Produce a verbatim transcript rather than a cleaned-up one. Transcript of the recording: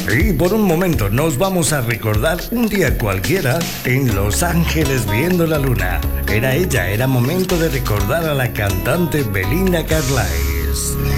Y por un momento nos vamos a recordar un día cualquiera en Los Ángeles viendo la luna. Era ella, era momento de recordar a la cantante Belinda Carlisle.